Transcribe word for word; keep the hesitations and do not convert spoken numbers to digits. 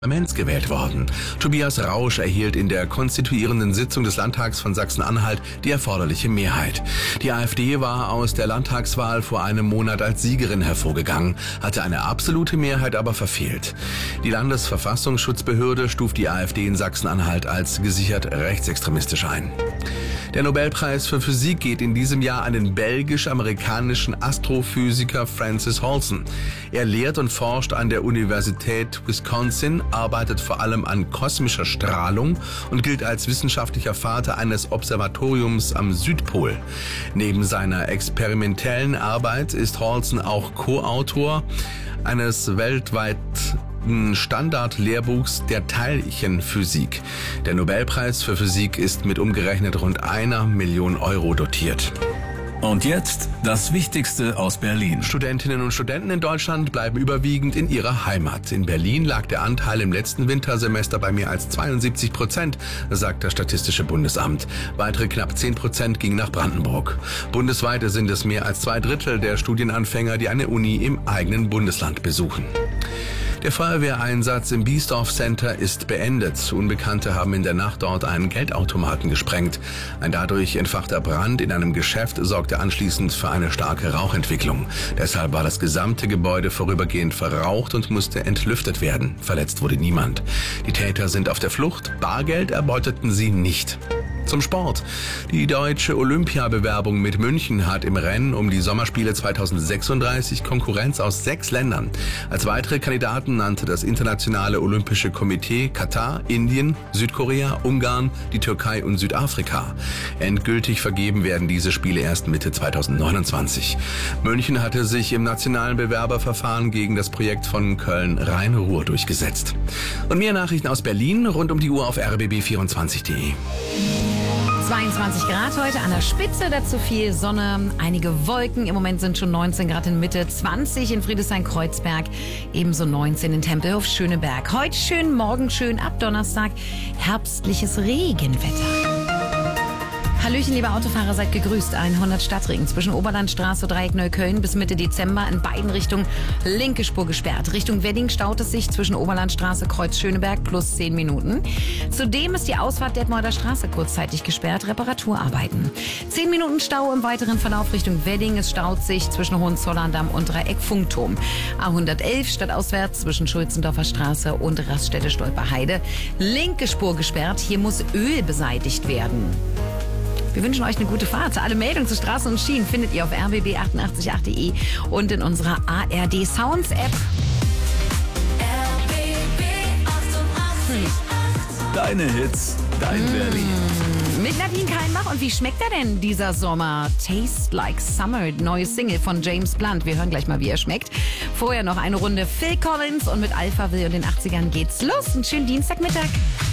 Parlaments gewählt worden. Tobias Rausch erhielt in der konstituierenden Sitzung des Landtags von Sachsen-Anhalt die erforderliche Mehrheit. Die AfD war aus der Landtagswahl vor einem Monat als Siegerin hervorgegangen, hatte eine absolute Mehrheit aber verfehlt. Die Landesverfassungsschutzbehörde stuft die AfD in Sachsen-Anhalt als gesichert rechtsextremistisch ein. Der Nobelpreis für Physik geht in diesem Jahr an den belgisch-amerikanischen Astrophysiker Francis Halsen. Er lehrt und forscht an der Universität Wisconsin, arbeitet vor allem an kosmischer Strahlung und gilt als wissenschaftlicher Vater eines Observatoriums am Südpol. Neben seiner experimentellen Arbeit ist Halsen auch Co-Autor eines weltweit Standardlehrbuchs der Teilchenphysik. Der Nobelpreis für Physik ist mit umgerechnet rund einer Million Euro dotiert. Und jetzt das Wichtigste aus Berlin. Studentinnen und Studenten in Deutschland bleiben überwiegend in ihrer Heimat. In Berlin lag der Anteil im letzten Wintersemester bei mehr als zweiundsiebzig Prozent, sagt das Statistische Bundesamt. Weitere knapp zehn Prozent gingen nach Brandenburg. Bundesweit sind es mehr als zwei Drittel der Studienanfänger, die eine Uni im eigenen Bundesland besuchen. Der Feuerwehreinsatz im Biesdorf Center ist beendet. Unbekannte haben in der Nacht dort einen Geldautomaten gesprengt. Ein dadurch entfachter Brand in einem Geschäft sorgte anschließend für eine starke Rauchentwicklung. Deshalb war das gesamte Gebäude vorübergehend verraucht und musste entlüftet werden. Verletzt wurde niemand. Die Täter sind auf der Flucht. Bargeld erbeuteten sie nicht. Zum Sport. Die deutsche Olympiabewerbung mit München hat im Rennen um die Sommerspiele zweitausendsechsunddreißig Konkurrenz aus sechs Ländern. Als weitere Kandidaten nannte das Internationale Olympische Komitee Katar, Indien, Südkorea, Ungarn, die Türkei und Südafrika. Endgültig vergeben werden diese Spiele erst Mitte zweitausendneunundzwanzig. München hatte sich im nationalen Bewerberverfahren gegen das Projekt von Köln-Rhein-Ruhr durchgesetzt. Und mehr Nachrichten aus Berlin rund um die Uhr auf r b b vierundzwanzig punkt de. zweiundzwanzig Grad heute an der Spitze, dazu viel Sonne, einige Wolken. Im Moment sind schon neunzehn Grad in Mitte, zwanzig in Friedrichshain-Kreuzberg, ebenso neunzehn in Tempelhof-Schöneberg. Heute schön, morgen schön, ab Donnerstag herbstliches Regenwetter. Hallöchen, liebe Autofahrer, seid gegrüßt. hundert Stadtring zwischen Oberlandstraße, Dreieck Neukölln bis Mitte Dezember in beiden Richtungen linke Spur gesperrt. Richtung Wedding staut es sich zwischen Oberlandstraße, Kreuz Schöneberg plus zehn Minuten. Zudem ist die Ausfahrt Detmolder Straße kurzzeitig gesperrt, Reparaturarbeiten. zehn Minuten Stau im weiteren Verlauf Richtung Wedding. Es staut sich zwischen Hohenzollern-Damm und Dreieck Funkturm. A hundertelf stadtauswärts zwischen Schulzendorfer Straße und Raststätte Stolperheide. Linke Spur gesperrt, hier muss Öl beseitigt werden. Wir wünschen euch eine gute Fahrt. Alle Meldungen zu Straßen und Schienen findet ihr auf r b b achtundachtzig punkt acht punkt de und in unserer A R D Sounds App. R B B achtundachtzig Punkt acht. Deine Hits, dein mmh. Berlin. Mit Nadine Kallenbach. Und wie schmeckt er denn dieser Sommer? Taste Like Summer, neues Single von James Blunt. Wir hören gleich mal, wie er schmeckt. Vorher noch eine Runde Phil Collins und mit Alphaville und den achtzigern geht's los. Einen schönen Dienstagmittag.